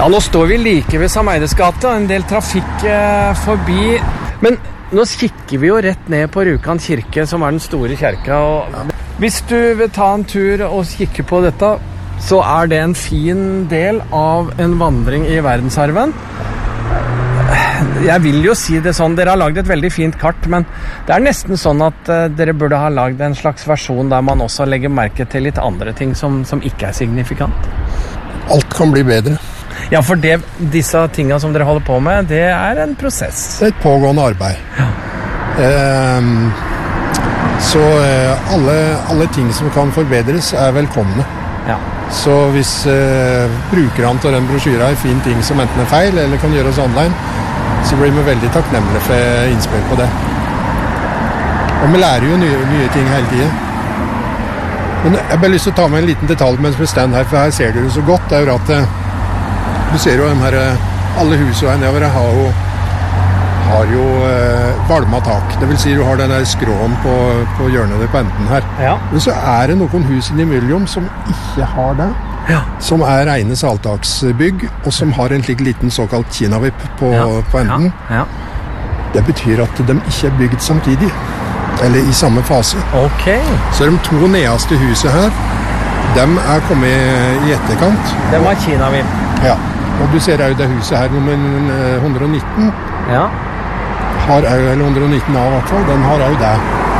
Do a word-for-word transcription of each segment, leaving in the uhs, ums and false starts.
Ja, nå står vi like ved Sameides gate, en del trafikk eh, forbi. Men nå kikker vi jo rett ned på Rjukan kirke, som er den store kirka. Og hvis du vil ta en tur og kikke på dette, så er det en fin del av en vandring i verdensarven. Jeg vil jo si det sånn, dere har laget et veldig fint kart, men det er nesten sånn at uh, dere burde ha laget en slags versjon der man også legger merke til litt andre ting som, som ikke er signifikant. Alt kan bli bedre. Ja, for det, disse tingene som dere holder på med, det er en prosess. Det er et pågående arbeid. Ja. Eh, så eh, alle, alle ting som kan forbedres er velkomne. Ja. Så hvis eh, brukerne til den brosjyren er fin ting som enten er feil eller kan gjøres online, så blir vi veldig takknemlige for innspill på det. Og vi lærer jo nye, nye ting hele tiden. Men jeg har bare lyst til å ta med en liten detalj mens vi står her, for her ser du det så godt. Det er jo at du ser jo de her, alle husene her nedover har jo, har jo eh, valma tak. Det vil si du har den der skråen på, på hjørnet på enden her. Ja. Men så er det noen hus innimellom som ikke har det. Ja. Som er rene saltaksbygg, og som har en slik liten såkalt kinavipp på, Ja. på enden. Ja. Ja. Det betyr at de ikke er bygd samtidig, eller i samme fase. Ok. Så de to nederste huset her, de er kommet i etterkant. Det var Kinavipp. Ja. Og du ser jo det huset her, nummer hundre og nitten, Ja. har jo, eller hundre og nitten A i hvert fall, den har jo det.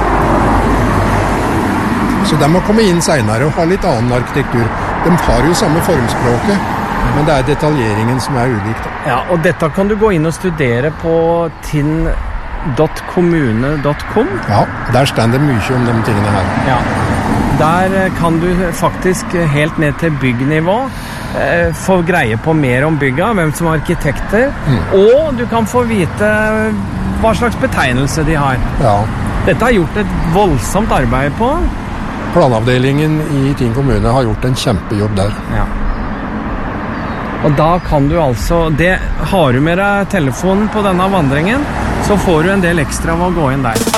Så de har kommet inn senere og har litt annen arkitektur. De har jo samme formspråket, men det er detaljeringen som er ulik. Da. Ja, og dette kan du gå inn og studere på tinn dot kommune dot com. Ja, der står det mye om de tingene her. Ja. Der kan du faktisk helt ned til byggnivå eh, få greie på mer om bygga, hvem som er arkitekter, mm. og du kan få vite hva slags betegnelse de har. Ja. Dette har gjort et voldsomt arbeid på. Planavdelingen i Tinn kommune har gjort en kjempejobb der. Ja. Og da kan du altså, det har du med deg telefonen på denne vandringen, så får du en del ekstra ved å gå inn der.